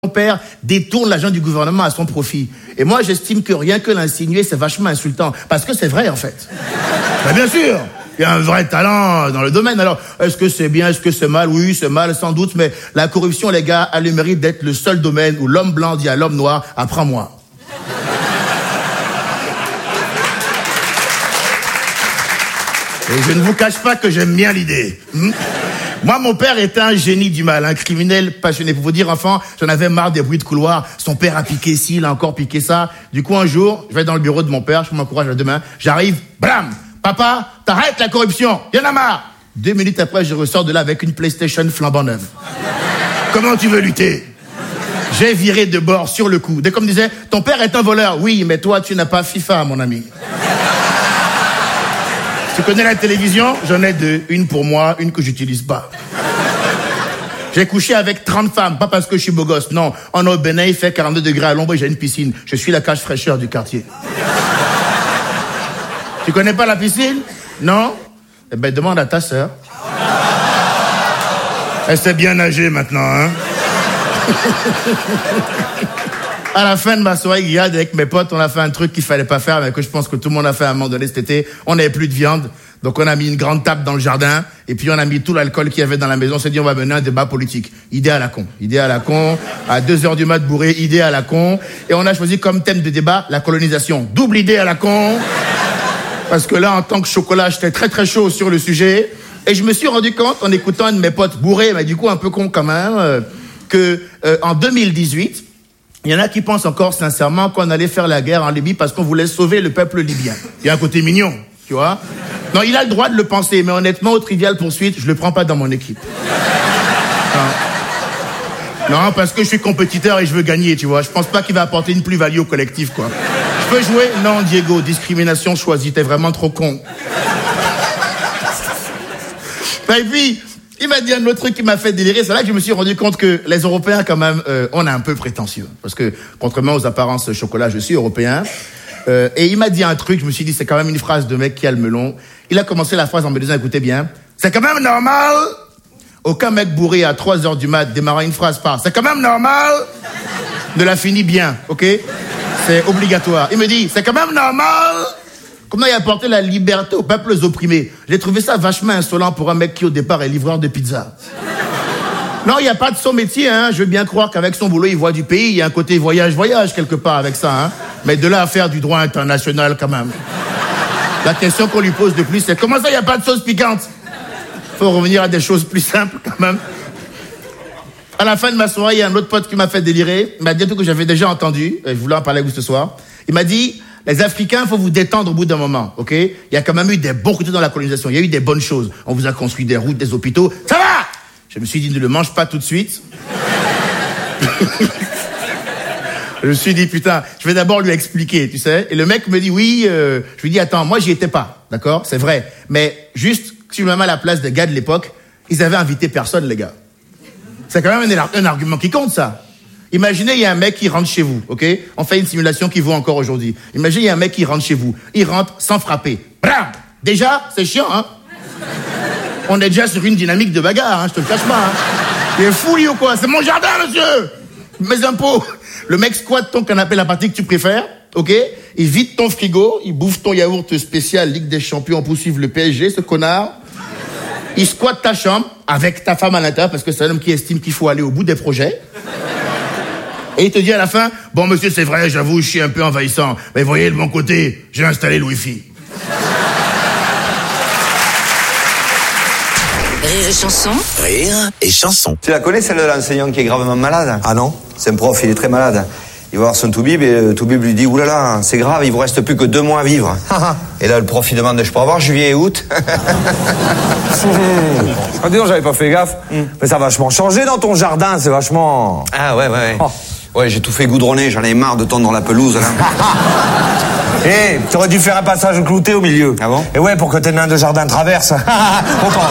Mon père détourne l'argent du gouvernement à son profit. Et moi, j'estime que rien que l'insinuer, c'est vachement insultant. Parce que c'est vrai, en fait. Ben, bien sûr, il y a un vrai talent dans le domaine. Alors, est-ce que c'est bien, est-ce que c'est mal? Oui, c'est mal, sans doute. Mais la corruption, les gars, a le mérite d'être le seul domaine où l'homme blanc dit à l'homme noir, apprends-moi. Et je ne vous cache pas que j'aime bien l'idée. Moi, mon père était un génie du mal, un criminel passionné. Pour vous dire, enfant, j'en avais marre des bruits de couloir. Son père a piqué ci, il a encore piqué ça. Du coup, un jour, je vais dans le bureau de mon père, je m'encourage à demain. J'arrive, blam! Papa, t'arrêtes la corruption, y'en a marre! 2 minutes après, je ressors de là avec une PlayStation flambant neuve. Comment tu veux lutter? J'ai viré de bord sur le coup. Dès qu'on me disait, ton père est un voleur. Oui, mais toi, tu n'as pas FIFA, mon ami. Tu connais la télévision? J'en ai 2. Une pour moi, une que j'utilise pas. J'ai couché avec 30 femmes, pas parce que je suis beau gosse, non. En au Bénin, il fait 42 degrés à l'ombre et j'ai une piscine. Je suis la cage fraîcheur du quartier. Tu connais pas la piscine? Non? Eh ben, demande à ta sœur. Elle sait bien nager maintenant, hein? À la fin de ma soirée grillade avec mes potes, on a fait un truc qu'il fallait pas faire, mais que je pense que tout le monde a fait à un moment donné cet été. On n'avait plus de viande. Donc on a mis une grande table dans le jardin, et puis on a mis tout l'alcool qu'il y avait dans la maison. On s'est dit, on va mener un débat politique. Idée à la con. Idée à la con. À 2h du mat bourré, idée à la con. Et on a choisi comme thème de débat, la colonisation. Double idée à la con. Parce que là, en tant que chocolat, j'étais très très chaud sur le sujet. Et je me suis rendu compte, en écoutant un de mes potes bourrés, mais du coup un peu con quand même, en 2018, il y en a qui pensent encore sincèrement qu'on allait faire la guerre en Libye parce qu'on voulait sauver le peuple libyen. Il y a un côté mignon, tu vois. Non, il a le droit de le penser, mais honnêtement, au Trivial Poursuite, je le prends pas dans mon équipe. Non, parce que je suis compétiteur et je veux gagner, tu vois. Je pense pas qu'il va apporter une plus-value au collectif, quoi. Je peux jouer? Non, Diego, discrimination choisie, t'es vraiment trop con. Et puis, il m'a dit un autre truc qui m'a fait délirer. C'est là que je me suis rendu compte que les Européens, quand même, on est un peu prétentieux. Parce que, contrairement aux apparences chocolat, je suis européen. Et il m'a dit un truc, je me suis dit, c'est quand même une phrase de mec qui a le melon. Il a commencé la phrase en me disant, écoutez bien, c'est quand même normal. Aucun mec bourré à 3h du mat démarra une phrase par, c'est quand même normal. Ne la finit bien, ok? C'est obligatoire. Il me dit, c'est quand même normal. Comment il a apporté la liberté aux peuples opprimés. J'ai trouvé ça vachement insolent pour un mec qui, au départ, est livreur de pizza. Non, il n'y a pas de son métier, hein. Je veux bien croire qu'avec son boulot, il voit du pays. Il y a un côté voyage quelque part avec ça, hein. Mais de là à faire du droit international, quand même. La question qu'on lui pose de plus, c'est comment ça, il n'y a pas de sauce piquante? Faut revenir à des choses plus simples, quand même. À la fin de ma soirée, il y a un autre pote qui m'a fait délirer. Il m'a dit un truc que j'avais déjà entendu. Et je voulais en parler avec vous ce soir. Il m'a dit, les Africains, faut vous détendre au bout d'un moment, ok? Il y a quand même eu des bons côtés dans la colonisation. Il y a eu des bonnes choses. On vous a construit des routes, des hôpitaux. Ça va! Je me suis dit, ne le mange pas tout de suite. Je me suis dit, putain, je vais d'abord lui expliquer, tu sais. Et le mec me dit, oui, je lui dis, attends, moi, j'y étais pas, d'accord? C'est vrai. Mais juste, si je me mets à la place des gars de l'époque, ils avaient invité personne, les gars. C'est quand même un argument qui compte, ça. Imaginez, il y a un mec qui rentre chez vous, ok? On fait une simulation qui vaut encore aujourd'hui. Imaginez, il y a un mec qui rentre chez vous. Il rentre sans frapper. Bram! Déjà, c'est chiant, hein? On est déjà sur une dynamique de bagarre, hein, je te le cache pas, hein. Il est fou, lui, ou quoi? C'est mon jardin, monsieur! Mes impôts! Le mec squatte ton canapé, la partie que tu préfères, ok? Il vide ton frigo, il bouffe ton yaourt spécial Ligue des Champions pour suivre le PSG, ce connard. Il squatte ta chambre avec ta femme à l'intérieur parce que c'est un homme qui estime qu'il faut aller au bout des projets. Et il te dit à la fin, bon monsieur, c'est vrai, j'avoue, je suis un peu envahissant. Mais voyez de mon côté, j'ai installé le Wi-Fi. Rire et chanson. Rire et chanson. Tu la connais, celle de l'enseignant qui est gravement malade? Ah non? C'est un prof, il est très malade. Il va voir son toubib et toubib lui dit, oulala, c'est grave, il vous reste plus que 2 mois à vivre. Et là, le prof, il demande, je peux avoir juillet et août? Ah, dis donc, j'avais pas fait gaffe. Mais ça a vachement changé dans ton jardin, c'est vachement... Ah ouais. Ouais, j'ai tout fait goudronner, j'en ai marre de tondre la pelouse, là. Eh, t'aurais dû faire un passage clouté au milieu. Ah bon? Et ouais, pour que tes nains de jardin traversent. Oh, pardon.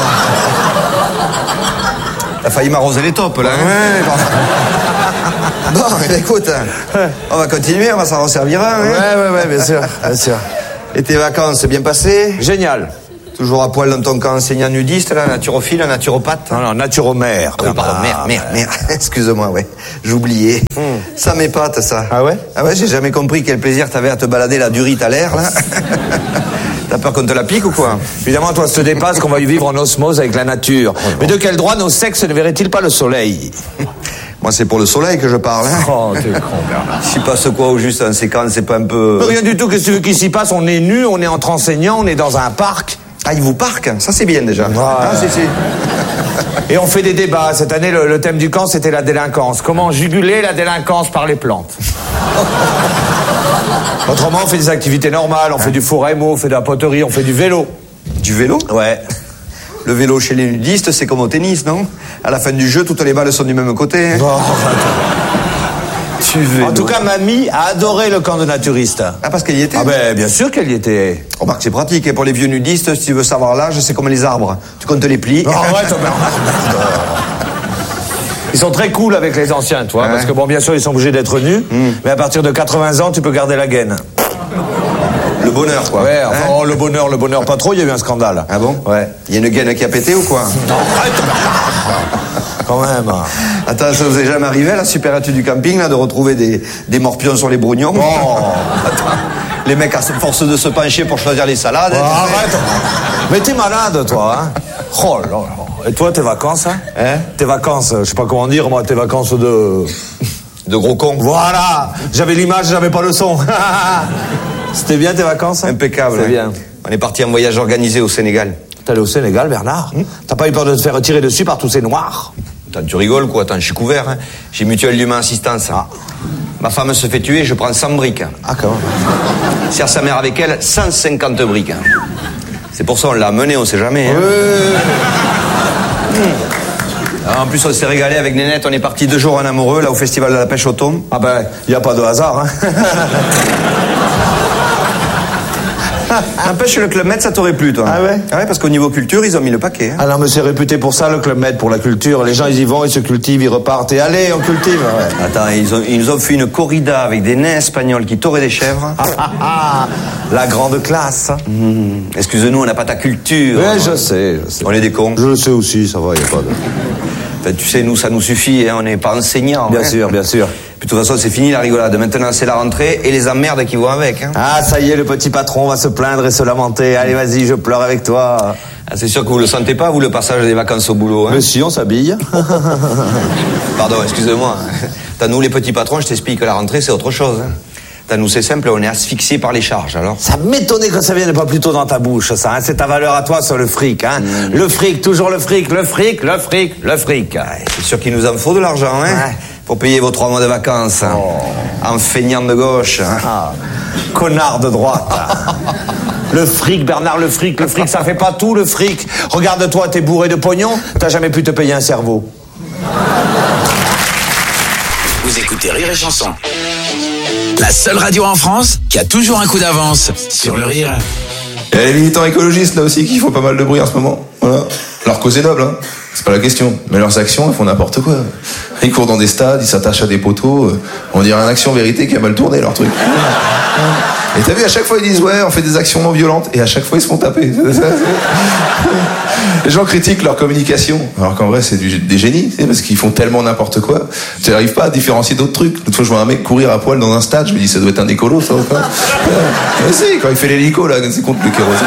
T'as failli m'arroser les taupes, là. Hein? Ouais, pardon. Bon, écoute, on va continuer, on va s'en resservir un. Hein? Ouais, bien sûr. Et tes vacances, c'est bien passé? Génial. Toujours à poil dans ton camp enseignant nudiste, là, naturophile, naturopathe. Non, naturomère. Oui, pardon, merde. Excuse-moi, ouais. J'oubliais. Ça m'épate, ça. Ah ouais? Ah ouais, j'ai jamais compris quel plaisir t'avais à te balader la durite à l'air, là. T'as peur qu'on te la pique ou quoi? Évidemment, toi, ça te dépasse qu'on va y vivre en osmose avec la nature. Mais de quel droit nos sexes ne verraient-ils pas le soleil? Moi, c'est pour le soleil que je parle, hein. Oh, t'es con, Bernard. S'il passe quoi au juste en séquence, c'est pas un peu... Rien du tout, qu'est-ce que tu veux qu'il s'y passe? On est nus, on est entre enseignants, on est dans un parc. Ah, il vous parque? Ça, c'est bien, déjà. Ouais. Ah, si. Et on fait des débats. Cette année, le thème du camp, c'était la délinquance. Comment juguler la délinquance par les plantes? Autrement, on fait des activités normales. On fait du four à émaux, on fait de la poterie, on fait du vélo. Du vélo? Ouais. Le vélo chez les nudistes, c'est comme au tennis, non? À la fin du jeu, toutes les balles sont du même côté. Hein. Oh, du vélo. en tout cas, mamie a adoré le camp de naturistes. Ah, parce qu'elle y était? Ah ben, bien sûr qu'elle y était. Remarque, c'est pratique. Et pour les vieux nudistes, si tu veux savoir l'âge, c'est comme les arbres. Tu comptes les plis. Oh, arrête, Bernard. Ils sont très cool avec les anciens, toi, parce que bon, bien sûr, ils sont obligés d'être nus, mais à partir de 80 ans, tu peux garder la gaine. Le bonheur, quoi. Ouais, enfin, oh, le bonheur pas trop, il y a eu un scandale. Ah bon? Ouais. Il y a une gaine qui a pété ou quoi? Non, arrête, quand même. Attends, ça vous est jamais arrivé à la super étude du camping, là, de retrouver des morpions sur les brognons? Oh. Attends, les mecs à force de se pencher pour choisir les salades. Oh, arrête. Mais t'es malade, toi, hein? Oh là là. Et toi, tes vacances, hein? Tes vacances, je sais pas comment dire, moi, tes vacances de gros cons. Voilà. J'avais l'image, j'avais pas le son. C'était bien tes vacances, hein? Impeccable. C'est bien. On est parti en voyage organisé au Sénégal. T'es allé au Sénégal, Bernard? T'as pas eu peur de te faire tirer dessus par tous ces noirs? Attends, tu rigoles, quoi? Attends, je suis couvert, hein. J'ai Mutuelle d'Humain Assistance. Ah. Ma femme se fait tuer, je prends 100 briques. Ah, comment? Sert sa mère avec elle, 150 briques. C'est pour ça on l'a amené, on sait jamais. Hein. En plus, on s'est régalé avec Nénette. On est parti 2 jours en amoureux, là, au festival de la pêche au thon. Ah ben, y a pas de hasard, hein. N'empêche, le Club Med, ça t'aurait plu, toi. Ah ouais? Ah ouais, parce qu'au niveau culture, ils ont mis le paquet. Hein. Ah non, mais c'est réputé pour ça, le Club Med, pour la culture. Les gens, ils y vont, ils se cultivent, ils repartent. Et allez, on cultive. Ouais. Attends, ils nous ont fait une corrida avec des nains espagnols qui touraient des chèvres. La grande classe. Excuse-nous, on n'a pas ta culture. Ouais, je sais. On est des cons. Je le sais aussi, ça va, y a pas de... Enfin, tu sais, nous, ça nous suffit, hein, on n'est pas enseignants. Bien hein. sûr, bien sûr. Puis de toute façon, c'est fini la rigolade. Maintenant, c'est la rentrée et les emmerdes qui vont avec. Hein. Ah, ça y est, le petit patron va se plaindre et se lamenter. Allez, vas-y, je pleure avec toi. Ah, c'est sûr que vous le sentez pas, vous, le passage des vacances au boulot. Hein. Mais si, on s'habille. Pardon, excusez-moi. T'as nous, les petits patrons, je t'explique que la rentrée, c'est autre chose. Hein. T'as nous, c'est simple, on est asphyxiés par les charges, alors. Ça m'étonnait que ça vienne pas plus tôt dans ta bouche, ça. Hein. C'est ta valeur à toi sur le fric, hein. Le fric, toujours le fric, le fric, le fric, le fric. Ouais, c'est sûr qu'il nous en faut de l'argent, hein. Ouais. Pour payer vos 3 mois de vacances. Hein. En feignant de gauche. Hein. Ah, connard de droite. Le fric, Bernard, le fric, ça fait pas tout, le fric. Regarde-toi, t'es bourré de pognon, t'as jamais pu te payer un cerveau. Vous écoutez Rire et Chanson. La seule radio en France qui a toujours un coup d'avance sur le rire. Il y a les militants écologistes là aussi qui font pas mal de bruit en ce moment. Voilà. Leur cause est noble, hein. C'est pas la question. Mais leurs actions, elles font n'importe quoi. Ils courent dans des stades, ils s'attachent à des poteaux. On dirait un action vérité qui a mal tourné leur truc. Et t'as vu, à chaque fois ils disent ouais, on fait des actions non violentes, et à chaque fois ils se font taper. Les gens critiquent leur communication, alors qu'en vrai c'est des génies, parce qu'ils font tellement n'importe quoi. Tu n'arrives pas à différencier d'autres trucs. L'autre fois je vois un mec courir à poil dans un stade, je me dis ça doit être un écolo, ça ou pas. Mais si, quand il fait l'hélico là, c'est contre le kérosène.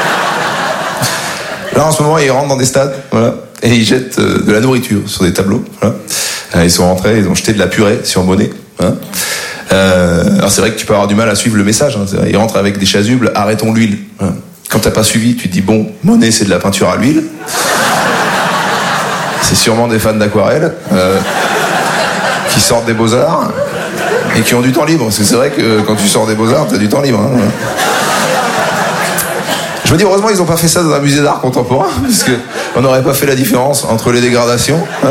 Là en ce moment ils rentrent dans des stades, voilà, et ils jettent de la nourriture sur des tableaux. Voilà. Ils sont rentrés, ils ont jeté de la purée sur Monet. Voilà. Alors c'est vrai que tu peux avoir du mal à suivre le message. Hein. Ils rentrent avec des chasubles, arrêtons l'huile. Voilà. Quand t'as pas suivi, tu te dis bon, Monet c'est de la peinture à l'huile. C'est sûrement des fans d'aquarelle qui sortent des Beaux-Arts et qui ont du temps libre. Parce que c'est vrai que quand tu sors des Beaux-Arts, t'as du temps libre. Hein. Je me dis heureusement ils ont pas fait ça dans un musée d'art contemporain, parce que on n'aurait pas fait la différence entre les dégradations. Hein.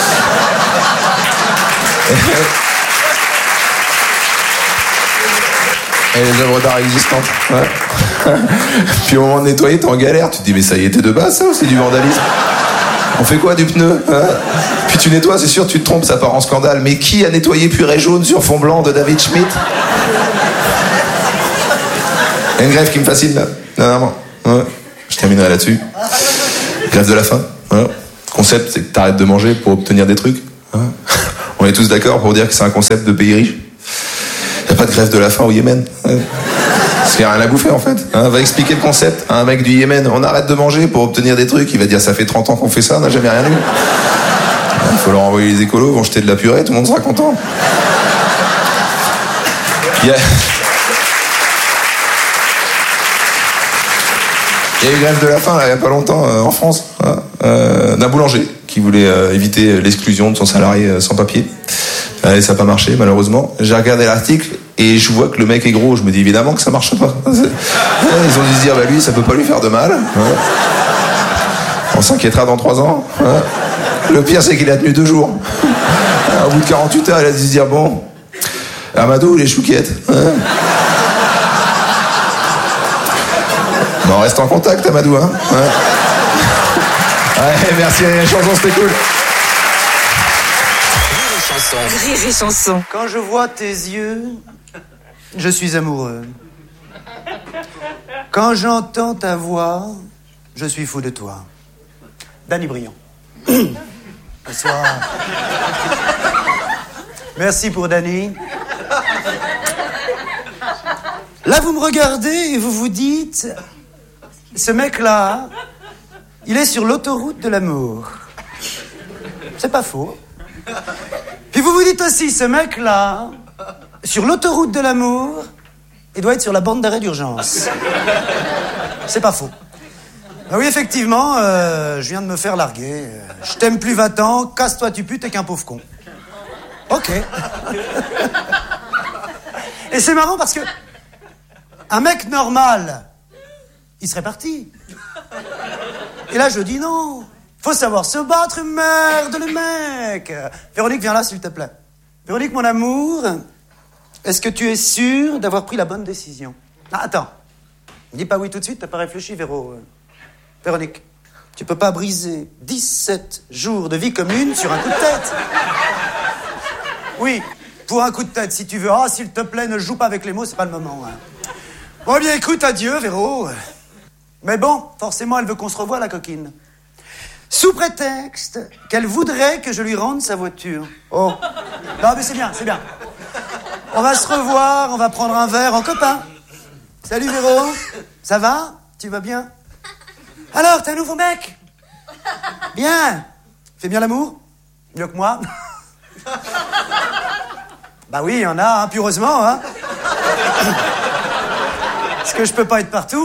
Et les œuvres d'art existantes. Ouais. Puis au moment de nettoyer, t'es en galère. Tu te dis, mais ça y était de base, ça, ou c'est du vandalisme? On fait quoi, du pneu, hein? Puis tu nettoies, c'est sûr, tu te trompes, ça part en scandale. Mais qui a nettoyé purée jaune sur fond blanc de David Schmidt? Il y a une grève qui me fascine, là. Non. Ouais. Je terminerai là-dessus. Grève de la faim. Voilà. Concept, c'est que t'arrêtes de manger pour obtenir des trucs. Hein. On est tous d'accord pour dire que c'est un concept de pays riche. Y a pas de grève de la faim au Yémen. Hein. Parce qu'il n'y a rien à bouffer en fait. Hein. Va expliquer le concept à un mec du Yémen. On arrête de manger pour obtenir des trucs. Il va dire ça fait 30 ans qu'on fait ça, on n'a jamais rien eu. Il faut leur envoyer les écolos, vont jeter de la purée, tout le monde sera content. Il y a eu grève de la faim là, il n'y a pas longtemps en France, hein, d'un boulanger qui voulait éviter l'exclusion de son salarié sans papier. Et ça n'a pas marché malheureusement. J'ai regardé l'article et je vois que le mec est gros. Je me dis évidemment que ça marche pas. Ils ont dû se dire lui ça peut pas lui faire de mal. Hein. On s'inquiétera dans 3 ans. Hein. Le pire c'est qu'il a tenu 2 jours. Au bout de 48 heures il a dû se dire bon, Amadou les chouquettes. Hein. On reste en contact, Amadou, hein. Ouais, merci, chanson, c'était cool. Rire et chanson. Quand je vois tes yeux, je suis amoureux. Quand j'entends ta voix, je suis fou de toi. Danny Briand. Bonsoir. Merci pour Danny. Là, vous me regardez et vous vous dites... Ce mec-là, il est sur l'autoroute de l'amour. C'est pas faux. Puis vous vous dites aussi, ce mec-là, sur l'autoroute de l'amour, il doit être sur la bande d'arrêt d'urgence. C'est pas faux. Ah oui, effectivement, je viens de me faire larguer. Je t'aime plus, va-t'en, casse-toi tu putes, t'es qu'un pauvre con. Ok. Et c'est marrant parce que un mec normal... il serait parti. Et là, je dis non. Faut savoir se battre, merde, le mec. Véronique, viens là, s'il te plaît. Véronique, mon amour, est-ce que tu es sûre d'avoir pris la bonne décision? Ah, attends. Dis pas oui tout de suite, t'as pas réfléchi, Véro. Véronique, tu peux pas briser 17 jours de vie commune sur un coup de tête. Oui, pour un coup de tête, si tu veux. Ah, s'il te plaît, ne joue pas avec les mots, c'est pas le moment. Hein. Bon, bien, écoute, adieu, Véro. Mais bon, forcément, elle veut qu'on se revoie, la coquine. Sous prétexte qu'elle voudrait que je lui rende sa voiture. Oh. Non, mais c'est bien, c'est bien. On va se revoir, on va prendre un verre en copain. Salut, Véro. Ça va? Tu vas bien? Alors, t'es un nouveau mec? Bien. Fais bien l'amour? Mieux que moi? Bah oui, il y en a, hein, puis heureusement, hein. Parce que je peux pas être partout.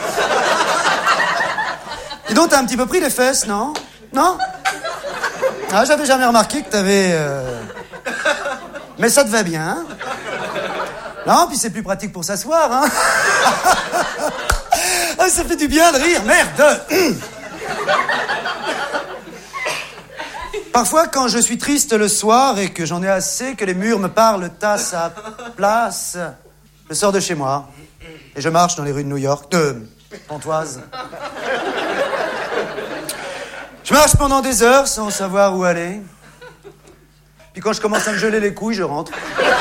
Dis donc, t'as un petit peu pris les fesses, non? Non? Ah, j'avais jamais remarqué que t'avais... Mais ça te va bien, hein? Non, puis c'est plus pratique pour s'asseoir, hein? Ah, ça fait du bien de rire, merde! Parfois, quand je suis triste le soir et que j'en ai assez que les murs me parlent à sa place, je sors de chez moi et je marche dans les rues de New York, de Pontoise. Je marche pendant des heures sans savoir où aller. Puis quand je commence à me geler les couilles, je rentre.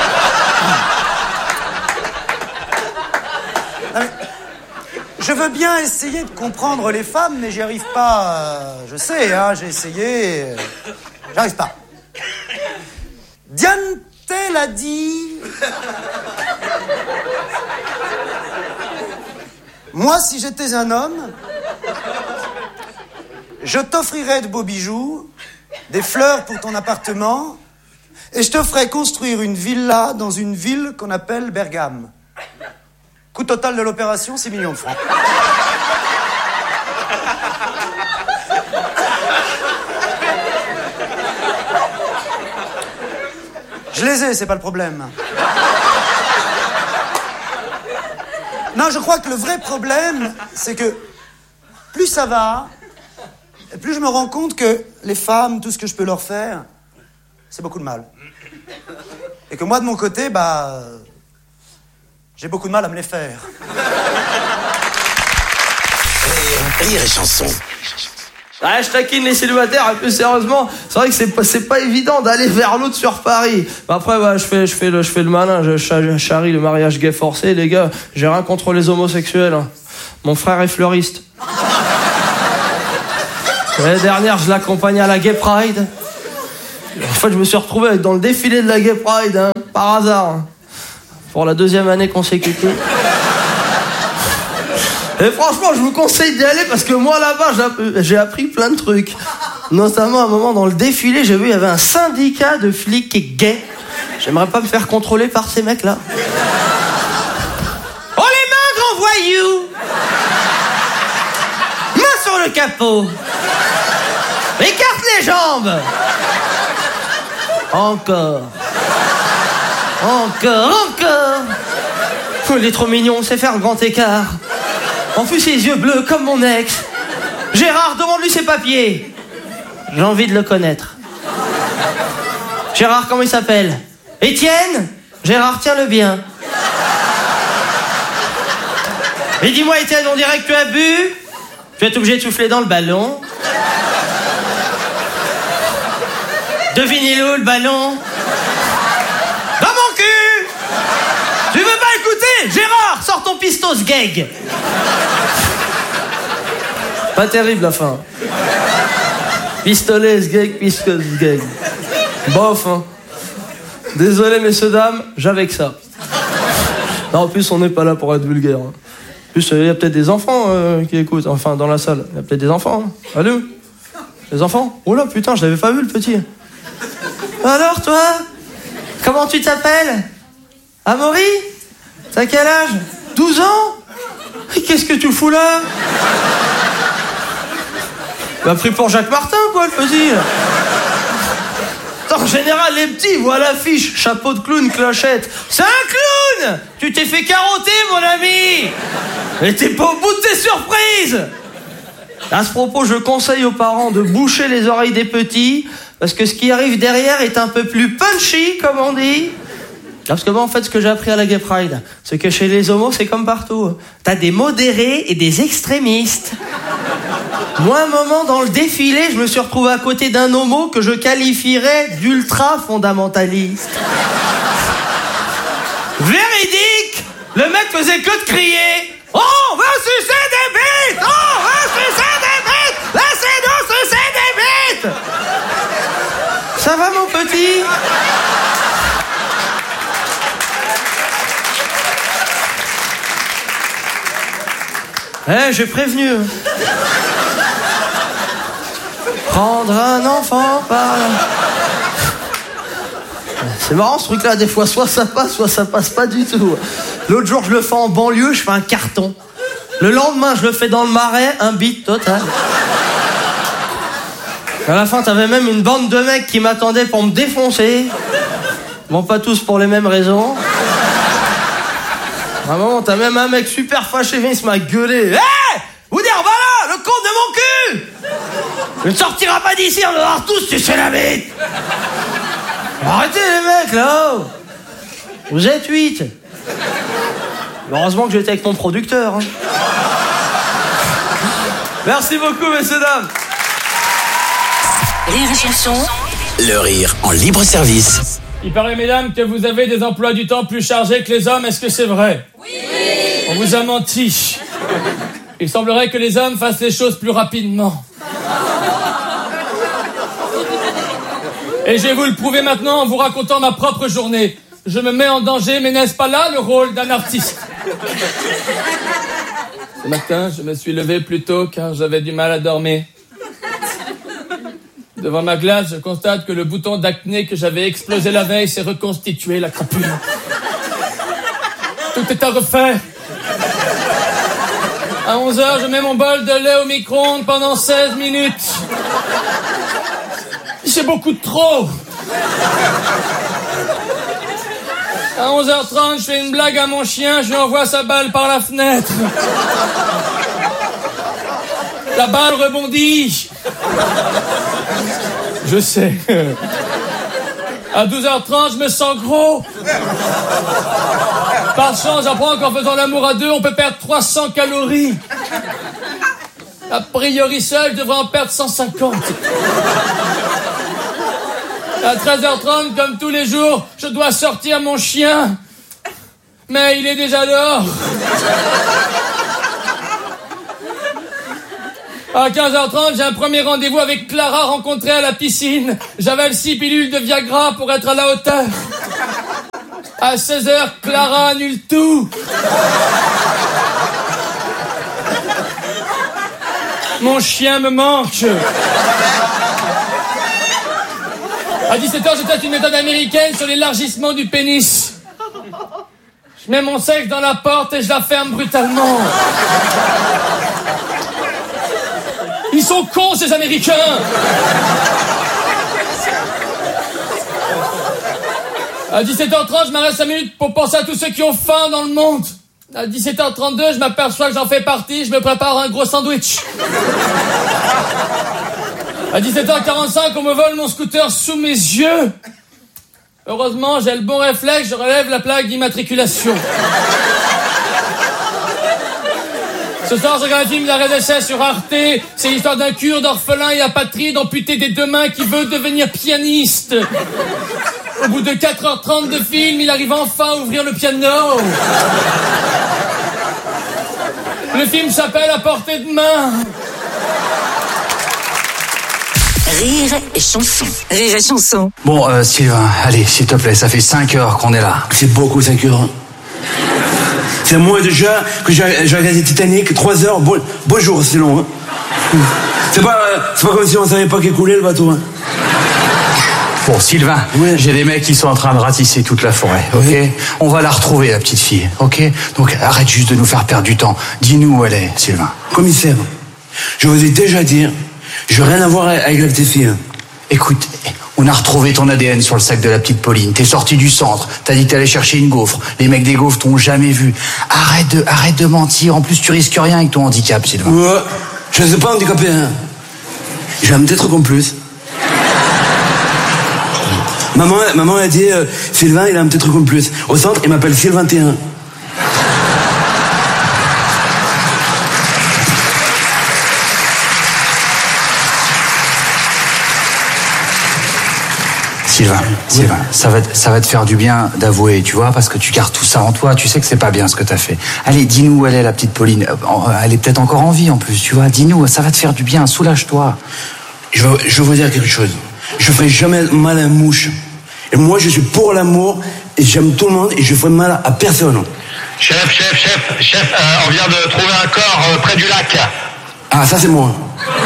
Je veux bien essayer de comprendre les femmes, mais j'y arrive pas. Je sais, hein, j'ai essayé. J'arrive pas. Diane Tell a dit... Moi, si j'étais un homme, je t'offrirais de beaux bijoux, des fleurs pour ton appartement, et je te ferais construire une villa dans une ville qu'on appelle Bergame. Coût total de l'opération, 6 millions de francs. Je les ai, c'est pas le problème. Non, je crois que le vrai problème, c'est que plus ça va, et plus je me rends compte que les femmes, tout ce que je peux leur faire, c'est beaucoup de mal. Et que moi, de mon côté, j'ai beaucoup de mal à me les faire. Rire et chanson. Ouais, je taquine les célibataires, et plus sérieusement, c'est vrai que c'est pas évident d'aller vers l'autre sur Paris. Après, je fais le malin, je charrie le mariage gay forcé, les gars. J'ai rien contre les homosexuels. Mon frère est fleuriste. L'année dernière, je l'accompagnais à la Gay Pride. En fait, je me suis retrouvé dans le défilé de la Gay Pride, hein, par hasard, hein, pour la 2e année consécutive. Et franchement, je vous conseille d'y aller parce que moi, là-bas, j'ai appris plein de trucs. Notamment, à un moment, dans le défilé, j'ai vu, il y avait un syndicat de flics gays. J'aimerais pas me faire contrôler par ces mecs-là. Oh, les mains, grand voyou! Main sur le capot! Écarte les jambes! Encore! Il est trop mignon, on sait faire le grand écart. En plus, ses yeux bleus comme mon ex. Gérard, demande-lui ses papiers. J'ai envie de le connaître. Gérard, comment il s'appelle? Étienne? Gérard, tiens-le bien. Et dis-moi, Étienne, on dirait que tu as bu? Tu vas être obligé de souffler dans le ballon. Devinez-le où, le ballon? Dans mon cul! Tu veux pas écouter? Gérard, sors ton pistos gag. Pas terrible la fin. Pistolet, gag, pistos gag. Bof, hein. Désolé, messieurs, dames, j'avais que ça. Non, en plus, on n'est pas là pour être vulgaire. En plus, il y a peut-être des enfants qui écoutent, enfin, dans la salle. Il y a peut-être des enfants. Hein. Allô? Les enfants? Oh là, putain, je l'avais pas vu, le petit. Alors, toi? Comment tu t'appelles? Amaury? T'as quel âge? 12 ans? Qu'est-ce que tu fous là? M'a pris pour Jacques Martin, quoi, le petit. En général, les petits voient l'affiche, chapeau de clown, clochette. C'est un clown! Tu t'es fait carotter, mon ami! Et t'es pas au bout de tes surprises! À ce propos, je conseille aux parents de boucher les oreilles des petits, parce que ce qui arrive derrière est un peu plus punchy, comme on dit. Parce que moi, en fait, ce que j'ai appris à la Gay Pride, c'est que chez les homos, c'est comme partout. T'as des modérés et des extrémistes. Moi, un moment, dans le défilé, je me suis retrouvé à côté d'un homo que je qualifierais d'ultra-fondamentaliste. Véridique! Le mec faisait que de crier. Oh, on va sucer des bites! Oh, on va sucer des bites! Laissez-nous sucer des bites! Ça va, mon petit? J'ai prévenu. Prendre un enfant par là. C'est marrant ce truc-là, des fois, soit ça passe pas du tout. L'autre jour, je le fais en banlieue, je fais un carton. Le lendemain, je le fais dans le Marais, un beat total. À la fin, t'avais même une bande de mecs qui m'attendaient pour me défoncer. Bon, pas tous pour les mêmes raisons. À un moment, t'as même un mec super fâché, il se m'a gueulé. Hé! Vous dire, voilà, le compte de mon cul! Tu ne sortiras pas d'ici, on va voir tous, tu sais la bite! Arrêtez les mecs, là! Vous êtes 8. Heureusement que j'étais avec mon producteur. Hein. Merci beaucoup, messieurs, dames. Rire et chanson. Le rire en libre service. Il paraît, mesdames, que vous avez des emplois du temps plus chargés que les hommes. Est-ce que c'est vrai? Oui! On vous a menti. Il semblerait que les hommes fassent les choses plus rapidement. Et je vais vous le prouver maintenant en vous racontant ma propre journée. Je me mets en danger, mais n'est-ce pas là le rôle d'un artiste? Ce matin, je me suis levé plus tôt car j'avais du mal à dormir. Devant ma glace, je constate que le bouton d'acné que j'avais explosé la veille s'est reconstitué, la crapule. Tout est à refaire. À 11h, je mets mon bol de lait au micro-ondes pendant 16 minutes. C'est beaucoup de trop. À 11h30, je fais une blague à mon chien, je lui envoie sa balle par la fenêtre. La balle rebondit. Je sais. À 12h30, je me sens gros. Par chance, j'apprends qu'en faisant l'amour à deux, on peut perdre 300 calories. A priori seul, je devrais en perdre 150. À 13h30, comme tous les jours, je dois sortir mon chien. Mais il est déjà dehors. À 15h30, j'ai un premier rendez-vous avec Clara rencontrée à la piscine. J'avale 6 pilules de Viagra pour être à la hauteur. À 16h, Clara annule tout. Mon chien me manque. À 17h, je teste une méthode américaine sur l'élargissement du pénis. Je mets mon sexe dans la porte et je la ferme brutalement. Ils sont cons, ces Américains. À 17h30, je m'arrête 5 minutes pour penser à tous ceux qui ont faim dans le monde. À 17h32, je m'aperçois que j'en fais partie, je me prépare un gros sandwich. À 17h45, on me vole mon scooter sous mes yeux. Heureusement, j'ai le bon réflexe, je relève la plaque d'immatriculation. Ce soir, je regarde un film d'arrêt d'essai sur Arte. C'est l'histoire d'un kurde orphelin et apatride amputé des 2 mains qui veut devenir pianiste. Au bout de 4h30 de film, il arrive enfin à ouvrir le piano. Le film s'appelle À portée de main. Rire et chanson. Rire et chanson. Bon, Sylvain, allez, s'il te plaît, ça fait 5 heures qu'on est là. C'est beaucoup, 5 heures. C'est moi déjà que j'ai regardé Titanic, 3 heures. Bonjour, c'est long. Hein. C'est pas comme si on savait pas qu'il coulait le bateau. Hein. Bon, Sylvain, j'ai des mecs qui sont en train de ratisser toute la forêt, ok ? On va la retrouver, la petite fille, ok ? Donc arrête juste de nous faire perdre du temps. Dis-nous où elle est, Sylvain. Commissaire, je vous ai déjà dit, je n'ai rien à voir avec la petite fille. Écoute, on a retrouvé ton ADN sur le sac de la petite Pauline. T'es sorti du centre, t'as dit que t'allais chercher une gaufre. Les mecs des gaufres t'ont jamais vu. Arrête de mentir. En plus, tu risques rien avec ton handicap, Sylvain. Ouais, je ne suis pas handicapé. Hein. J'ai un petit truc en plus. Maman a dit, Sylvain, il a un petit truc en plus. Au centre, il m'appelle Sylvain-21. Sylvain, ça va te faire du bien d'avouer, tu vois, parce que tu gardes tout ça en toi, tu sais que c'est pas bien ce que t'as fait. Allez, dis-nous où elle est, la petite Pauline. Elle est peut-être encore en vie en plus, tu vois. Dis-nous, ça va te faire du bien, soulage-toi. Je vais vous dire quelque chose. Je ferai jamais mal à une mouche. Et moi, je suis pour l'amour, et j'aime tout le monde, et je ferai mal à personne. Chef, on vient de trouver un corps près du lac. Ah, ça c'est moi.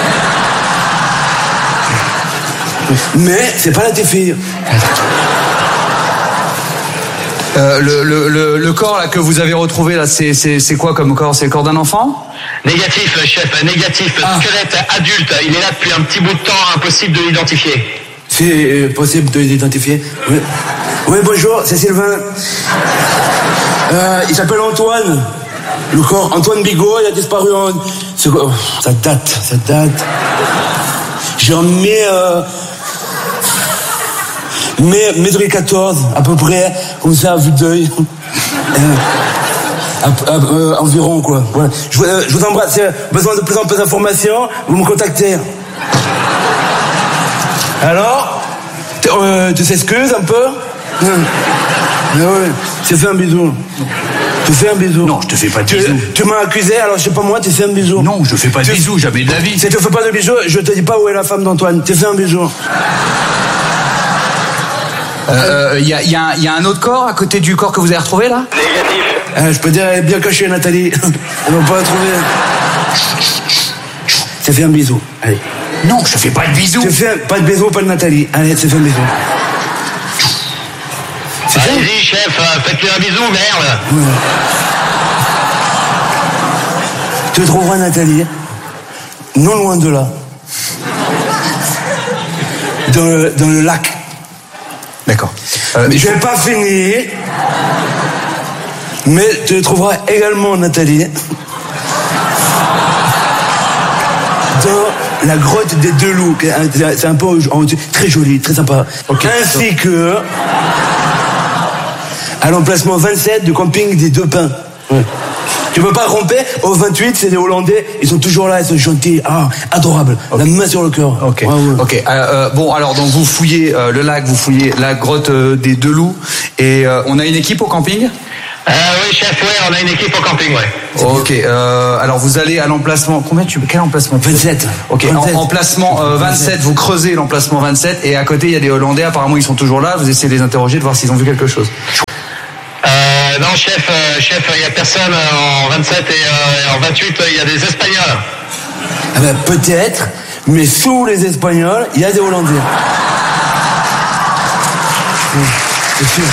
Mais c'est pas la tes filles. Le corps là que vous avez retrouvé là, c'est quoi comme corps? C'est le corps d'un enfant? Négatif, chef, négatif. Squelette adulte. Il est là depuis un petit bout de temps, impossible de l'identifier. C'est possible de l'identifier. Oui, bonjour, c'est Sylvain. Il s'appelle Antoine. Le corps, Antoine Bigot, il a disparu en... Ça date. J'en mets... mai 2014, à peu près, comme ça, à vue d'œil. Environ, quoi. Voilà. Je vous embrasse. Besoin de plus en plus d'informations, vous me contactez. Alors, tu s'excuses un peu? Mais ouais, tu fais un bisou. Tu fais un bisou. Non, je te fais pas de bisou. Tu m'as accusé, alors je sais pas moi, tu fais un bisou. Non, je fais pas de bisou, jamais de la vie. Si tu fais pas de bisou, je te dis pas où est la femme d'Antoine. Tu fais un bisou. Il y a un autre corps à côté du corps que vous avez retrouvé là? Négatif. Je peux dire, elle est bien cachée, Nathalie. Elle va pas la trouver. Tu fais un bisou. Allez. Non, je fais pas de bisou. Tu fais pas de bisou, pas de Nathalie. Allez, tu fais un bisou. Allez-y, chef, faites-lui un bisou, merde. Ouais. Tu trouveras Nathalie, non loin de là. Dans le lac. D'accord. Mais je vais pas finir. Mais tu trouveras également Nathalie dans la grotte des Deux Loups. C'est un peu très joli, très sympa. Okay. Ainsi que à l'emplacement 27 du camping des Deux Pins. Ouais. Tu peux pas romper. Au 28, c'est des Hollandais. Ils sont toujours là, ils sont gentils, adorables. Okay. La main sur le cœur. Ok. Ok. Bon, alors donc vous fouillez le lac, vous fouillez la grotte des Deux Loups, et on a une équipe au camping. Oui, chef, ouais, on a une équipe au camping, ouais. Ok, alors vous allez à l'emplacement... Quel emplacement? 27. Ok, 27. Emplacement 27, vous creusez l'emplacement 27, et à côté, il y a des Hollandais, apparemment ils sont toujours là, vous essayez de les interroger, de voir s'ils ont vu quelque chose. Non, chef, il y a personne en 27 et en 28, il y a des Espagnols. Ah ben, peut-être, mais sous les Espagnols, il y a des Hollandais. Oui, c'est sûr.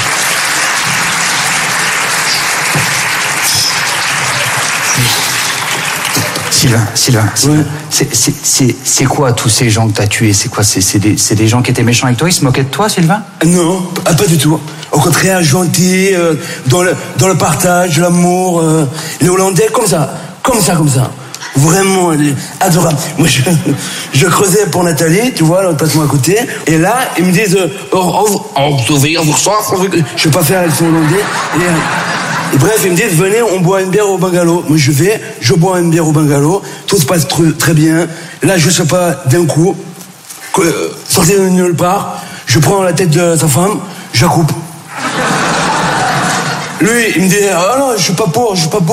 Sylvain, oui. c'est quoi tous ces gens que t'as tués? C'est quoi? C'est des gens qui étaient méchants avec toi? Ils se moquaient de toi, Sylvain? Non, pas du tout. Au contraire, gentil, dans le partage, l'amour. Les Hollandais, comme ça. Vraiment, adorable. Moi, je creusais pour Nathalie, tu vois, l'emplacement à côté. Et là, ils me disent, je sais pas faire avec son Hollandais. Et bref, ils me disent, venez, on boit une bière au bungalow. Moi, je bois une bière au bungalow. Tout se passe très bien. Là, je sais pas, d'un coup, sorti de nulle part, je prends la tête de sa femme, je la coupe. Lui, il me dit, ah non, je suis pas pour.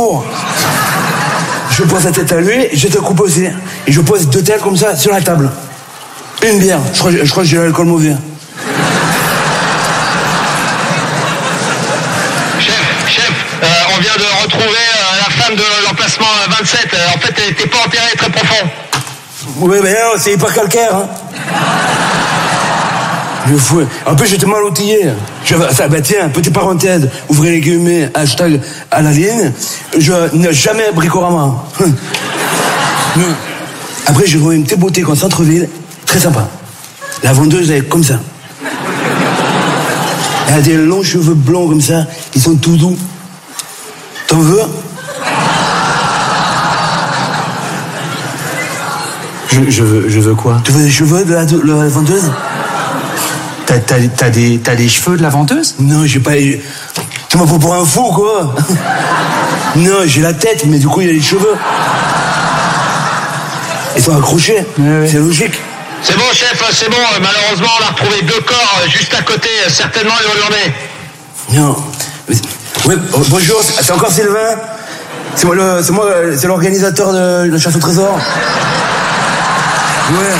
Je pose sa tête à lui, et je te coupe aussi. Et je pose 2 têtes comme ça sur la table. Une bière. Je crois que j'ai l'alcool mauvais. Chef, on vient de retrouver la femme de l'emplacement 27. En fait, elle n'était pas enterrée très profond. Oui, mais non, c'est hyper calcaire. Hein. Je fous. En plus, j'étais mal outillé. Tiens, petite parenthèse, ouvrez les guillemets, hashtag à la ligne. Je n'ai jamais Bricorama. Après, j'ai trouvé une petite boutique en centre-ville, très sympa. La vendeuse, elle est comme ça. Elle a des longs cheveux blonds comme ça, ils sont tout doux. T'en veux? Je veux quoi? Tu veux des cheveux de la vendeuse? T'as des cheveux de la vendeuse? Non, j'ai pas... Tu m'as pris pour un fou, quoi. Non, j'ai la tête, mais du coup, il y a les cheveux. Ils sont accrochés. Ouais. C'est logique. C'est bon, chef, c'est bon. Malheureusement, on a retrouvé 2 corps juste à côté, certainement les Hollandais. Non. Oui, bonjour, c'est encore Sylvain? C'est l'organisateur de la chasse au trésor. Ouais.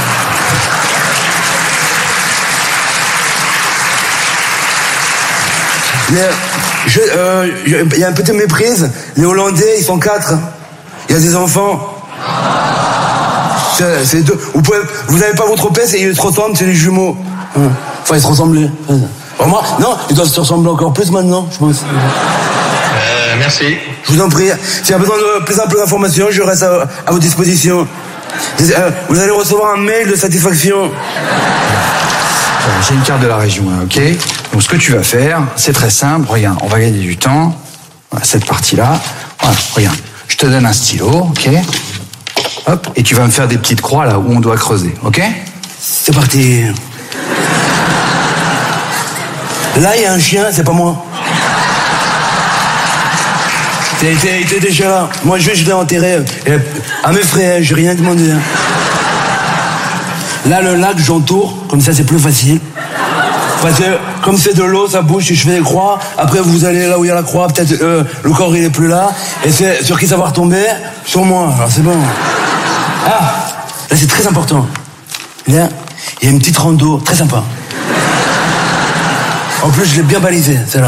Il y a un peu de méprise. Les Hollandais, ils sont 4. Il y a des enfants. C'est 2. Vous n'avez pas votre pèse et ils se ressemblent, c'est les jumeaux. Enfin, ils se ressemblent. Vraiment, non, ils doivent se ressembler encore plus maintenant, je pense. Merci. Je vous en prie. S'il y a besoin de plus ample d'informations, je reste à votre disposition. Vous allez recevoir un mail de satisfaction. J'ai une carte de la région, hein, ok? Donc ce que tu vas faire, c'est très simple. Regarde, on va gagner du temps. Voilà, cette partie-là. Voilà, regarde. Je te donne un stylo, ok? Hop, et tu vas me faire des petites croix là où on doit creuser, ok? C'est parti. Là, il y a un chien, c'est pas moi. Il était déjà là. Moi, je l'ai enterré à mes frères, j'ai rien demandé. Là, le lac, j'entoure, comme ça, c'est plus facile. Parce que, comme c'est de l'eau, ça bouge, si je fais des croix, après, vous allez là où il y a la croix, peut-être le corps, il est plus là, et c'est sur qui ça va retomber? Sur moi, alors c'est bon. Ah, là, c'est très important. Là, il y a une petite rando, très sympa. En plus, je l'ai bien balisé, celle-là.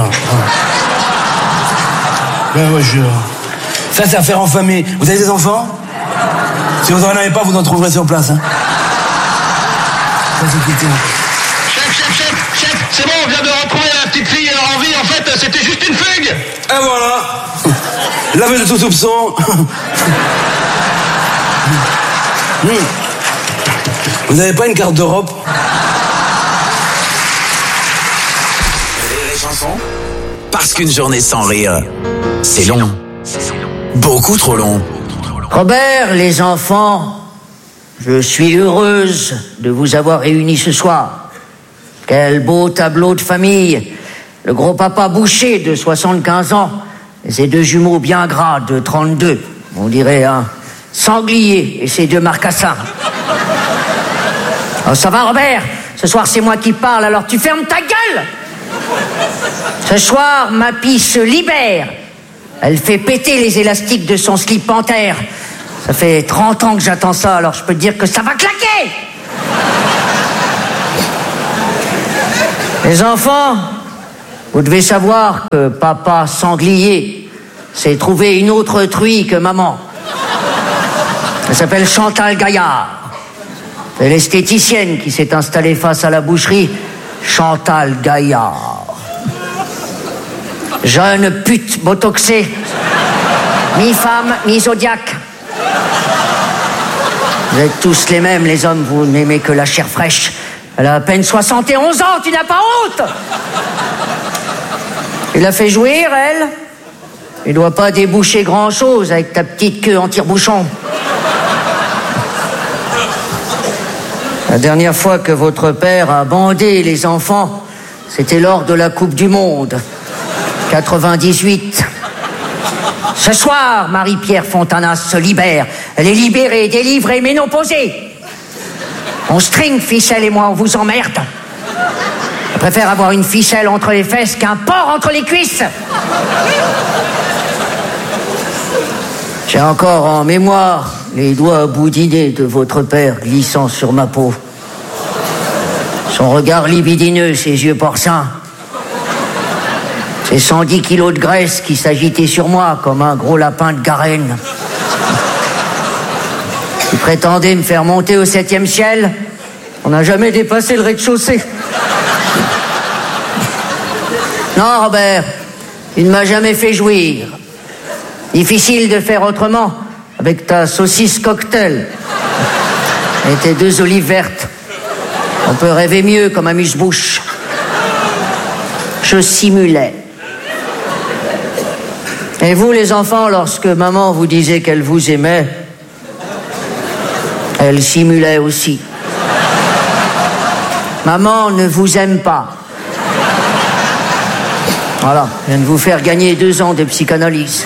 Ouais, ça, c'est à faire en famille. Vous avez des enfants? Si vous n'en avez pas, vous en trouverez sur place. Hein. Chef, c'est bon, on vient de retrouver la petite fille en vie. En fait, c'était juste une fugue. Et voilà. Lavé de tout soupçon. Vous n'avez pas une carte d'Europe? Les chansons. Parce qu'une journée sans rire, c'est long. Beaucoup trop long. Robert, les enfants, je suis heureuse de vous avoir réunis ce soir. Quel beau tableau de famille. Le gros papa Boucher de 75 ans et ses 2 jumeaux bien gras de 32. On dirait un sanglier et ses 2 marcassins. Oh, ça va, Robert? Ce soir, c'est moi qui parle, alors tu fermes ta gueule! Ce soir, ma fille se libère. Elle fait péter les élastiques de son slip panthère. Ça fait 30 ans que j'attends ça, alors je peux te dire que ça va claquer. Les enfants, vous devez savoir que papa sanglier s'est trouvé une autre truie que maman. Elle s'appelle Chantal Gaillard. C'est l'esthéticienne qui s'est installée face à la boucherie. Chantal Gaillard. Jeune pute botoxée. Mi-femme, mi-zodiaque. Vous êtes tous les mêmes, les hommes, vous n'aimez que la chair fraîche. Elle a à peine 71 ans, tu n'as pas honte? Tu l'as fait jouir, elle? Tu ne dois pas déboucher grand-chose avec ta petite queue en tire-bouchon. La dernière fois que votre père a bandé les enfants, c'était lors de la Coupe du Monde. 98. Ce soir, Marie-Pierre Fontanas se libère. Elle est libérée, délivrée, ménopausée. On string, ficelle et moi, on vous emmerde. Je préfère avoir une ficelle entre les fesses qu'un porc entre les cuisses. J'ai encore en mémoire les doigts boudinés de votre père glissant sur ma peau. Son regard libidineux, ses yeux porcins. Ces 110 kilos de graisse qui s'agitaient sur moi comme un gros lapin de Garenne. Il prétendait me faire monter au 7e ciel. On n'a jamais dépassé le rez-de-chaussée. Non, Robert, il ne m'a jamais fait jouir. Difficile de faire autrement avec ta saucisse cocktail et tes 2 olives vertes. On peut rêver mieux comme amuse-bouche. Je simulais. Et vous, les enfants, lorsque maman vous disait qu'elle vous aimait, elle simulait aussi. Maman ne vous aime pas. Voilà, je viens de vous faire gagner 2 ans de psychanalyse.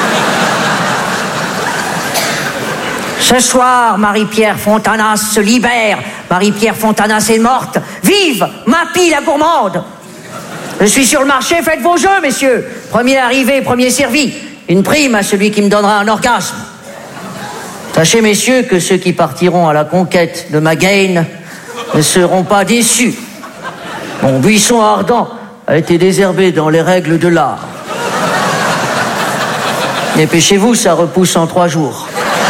Ce soir, Marie-Pierre Fontanas se libère. Marie-Pierre Fontanas est morte. Vive Mappy la gourmande! Je suis sur le marché, faites vos jeux, messieurs. Premier arrivé, premier servi. Une prime à celui qui me donnera un orgasme. Sachez, messieurs, que ceux qui partiront à la conquête de Magaine ne seront pas déçus. Mon buisson ardent a été désherbé dans les règles de l'art. Dépêchez-vous, ça repousse en 3 jours.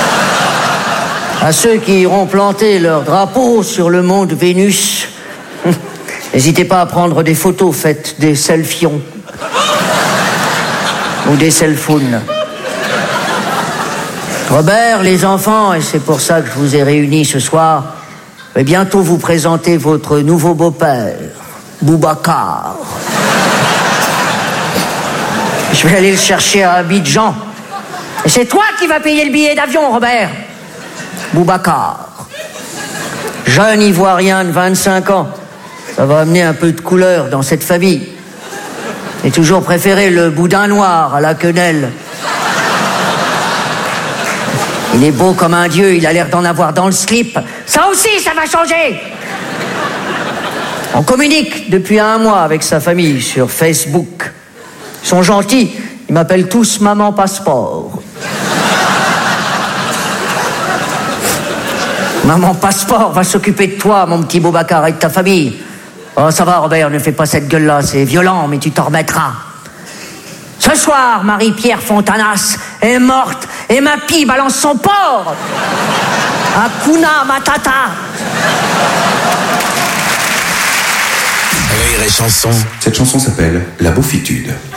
À ceux qui iront planter leur drapeau sur le mont de Vénus, n'hésitez pas à prendre des photos, faites des selfions ou des selfounes. Robert, les enfants, et c'est pour ça que je vous ai réunis ce soir, je vais bientôt vous présenter votre nouveau beau-père, Boubacar. Je vais aller le chercher à Abidjan. Et c'est toi qui vas payer le billet d'avion, Robert. Boubacar. Jeune Ivoirien de 25 ans. Ça va amener un peu de couleur dans cette famille. J'ai toujours préféré le boudin noir à la quenelle. Il est beau comme un dieu, il a l'air d'en avoir dans le slip. Ça aussi, ça va changer. On communique depuis 1 mois avec sa famille sur Facebook. Ils sont gentils, ils m'appellent tous Maman Passeport. Maman Passeport va s'occuper de toi, mon petit Boubacar, et de ta famille. Oh, ça va, Robert, ne fais pas cette gueule-là, c'est violent, mais tu t'en remettras. Ce soir, Marie-Pierre Fontanas est morte et Mappy balance son porc. Hakuna Matata. Rire et chanson. Cette chanson s'appelle La Beaufitude.